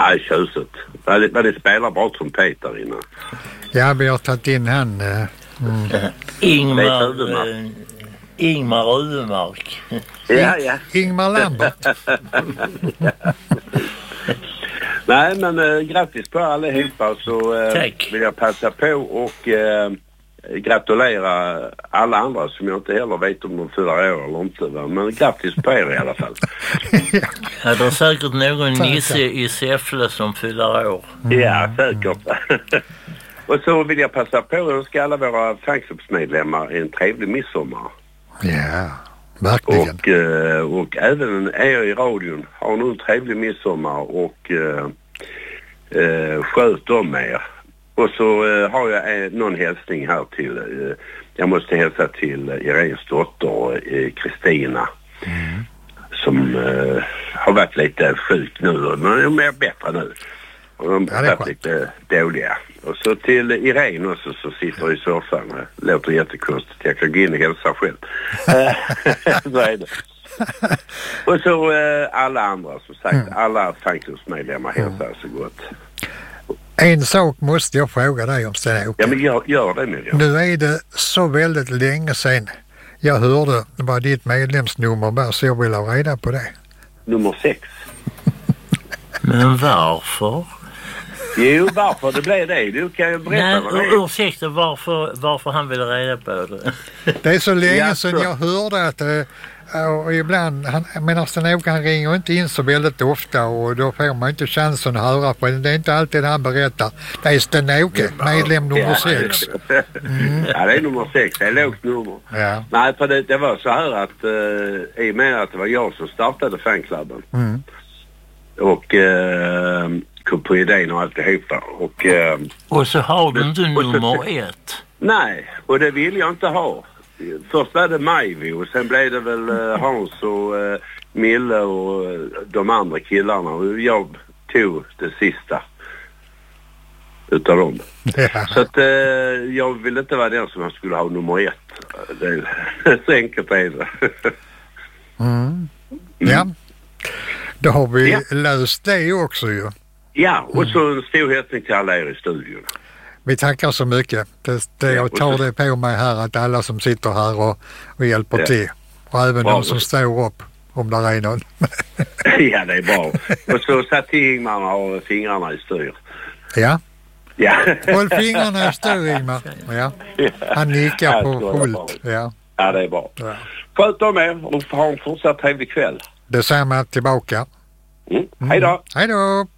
Nej, tjusigt. Vad det spelar bra trumpet där inne. Ja, vi har tagit in han. Ingmar Rudemark. Ja. Ingmar Lambert. Nej, men grattis på allihopa, så vill jag passa på och gratulera alla andra som jag inte heller vet om de fyller år eller inte. Va? Men grattis på er i alla fall. Ja, det är säkert någon nisse i Säffle som fyller år. Ja, säkert. Och så vill jag passa på och önska alla våra fanklubbsmedlemmar en trevlig midsommar. Ja, verkligen. Och även er i radion har nu en trevlig midsommar och sköt om er. Och så har jag någon hälsning här till, jag måste hälsa till Irenes dotter Kristina som har varit lite sjuk nu, men de är bättre nu. Och de har varit lite dåliga. Och så till Irene också, så sitter i soffan. Det låter jättekonstigt. Jag kan gå in och hälsa själv. Så är det. Och så alla andra, som sagt, alla fanklubbsmedlemmar hälsar så gott. En sak måste jag fråga dig om, Sten-Åke. Ja, men gör det, Miriam. Nu är det så väldigt länge sedan jag hörde vad ditt medlemsnummer var, så jag vill ha reda på det. Nummer 6. Men varför? Jo, varför det blev det? Du kan ju berätta vad det är. Ursäkta, varför han ville reda på det. Det är så länge sedan jag hörde att och ibland, Sten-Åke han ringer inte in så väldigt ofta och då får man inte chansen att höra på det. Det är inte alltid han berättar. Det är Sten-Åke, medlem nummer 6. Ja, det är nummer 6. Det är lågt nummer. Ja. Nej, för det var så här att i och med att det var jag som startade fanklubben och kom på idén och alltihopa. Och så har du inte nummer 1. Nej, och det vill jag inte ha. Först var det Majvi och sen blev det väl Hans och Mille och de andra killarna. Och jag tog det sista utav dem. Ja. Så att jag vill inte vara den som jag skulle ha nummer 1. Det är så enkelt är det. Ja, då har vi löst det också ju. Ja, och så en stor hälsning till alla er i studion. Vi tackar så mycket. Jag tar det på mig här att alla som sitter här och hjälper till. Och även de som står upp om det är någon. Ja, det är bra. Och så satt Ingmar och fingrarna i styr. Ja. Ja. Håll fingrarna i styr, Ingmar. Ja. Han nickar på fullt. Ja, det är bra. Ja. Sköt om er och ha en fortsatt trevlig kväll. Detsamma tillbaka. Hej då. Hej då.